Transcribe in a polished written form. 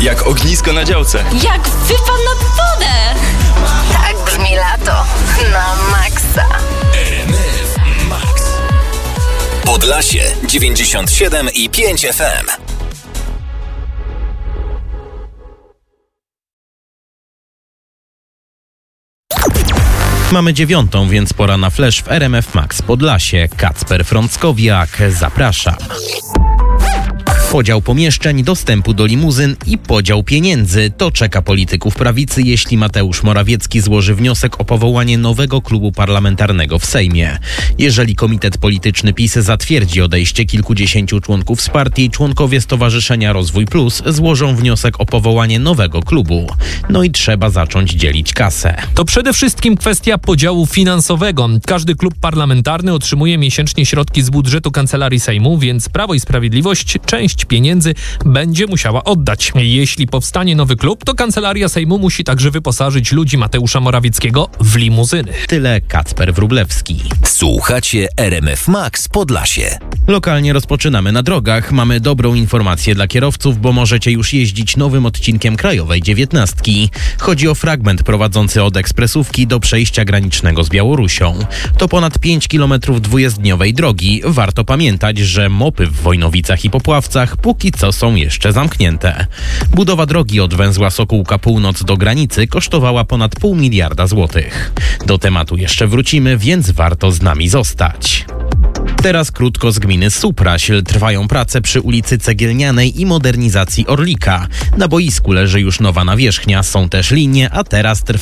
Jak ognisko na działce. Jak wypad na wodę. Tak brzmi lato na maksa. RMF Max. Podlasie 97,5 FM. Mamy 9:00, więc pora na flash w RMF Max Podlasie. Kacper Frąckowiak, zapraszam. Podział pomieszczeń, dostępu do limuzyn i podział pieniędzy. To czeka polityków prawicy, jeśli Mateusz Morawiecki złoży wniosek o powołanie nowego klubu parlamentarnego w Sejmie. Jeżeli Komitet Polityczny PiS zatwierdzi odejście kilkudziesięciu członków z partii, członkowie Stowarzyszenia Rozwój Plus złożą wniosek o powołanie nowego klubu. No i trzeba zacząć dzielić kasę. To przede wszystkim kwestia podziału finansowego. Każdy klub parlamentarny otrzymuje miesięcznie środki z budżetu Kancelarii Sejmu, więc Prawo i Sprawiedliwość część pieniędzy będzie musiała oddać. Jeśli powstanie nowy klub, to Kancelaria Sejmu musi także wyposażyć ludzi Mateusza Morawieckiego w limuzyny. Tyle Kacper Wróblewski. Słuchacie RMF Max Podlasie. Lokalnie rozpoczynamy na drogach. Mamy dobrą informację dla kierowców, bo możecie już jeździć nowym odcinkiem Krajowej 19. Chodzi o fragment prowadzący od ekspresówki do przejścia granicznego z Białorusią. To ponad 5 km dwujezdniowej drogi. Warto pamiętać, że mopy w Wojnowicach i Popławcach póki co są jeszcze zamknięte. Budowa drogi od węzła Sokółka Północ do granicy kosztowała ponad 0,5 miliarda złotych. Do tematu jeszcze wrócimy, więc warto z nami zostać. Teraz krótko z gminy Supraśl. Trwają prace przy ulicy Cegielnianej i modernizacji Orlika. Na boisku leży już nowa nawierzchnia, są też linie, a teraz trwa